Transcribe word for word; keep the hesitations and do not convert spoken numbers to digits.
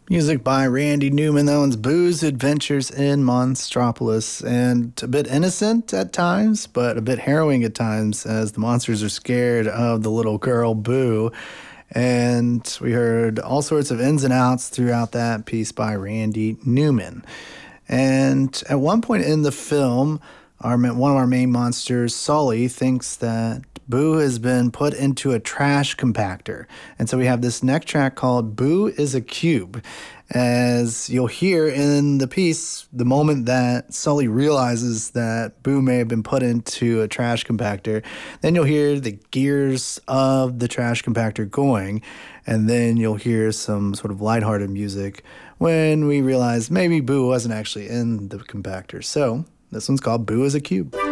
Music by Randy Newman. That one's Boo's Adventures in Monstropolis. And a bit innocent at times, but a bit harrowing at times as the monsters are scared of the little girl, Boo. And we heard all sorts of ins and outs throughout that piece by Randy Newman. And at one point in the film, our one of our main monsters, Sully, thinks that Boo has been put into a trash compactor. And so we have this next track called Boo is a Cube. As you'll hear in the piece, the moment that Sully realizes that Boo may have been put into a trash compactor, then you'll hear the gears of the trash compactor going, and then you'll hear some sort of lighthearted music when we realize maybe Boo wasn't actually in the compactor. So this one's called Boo is a Cube.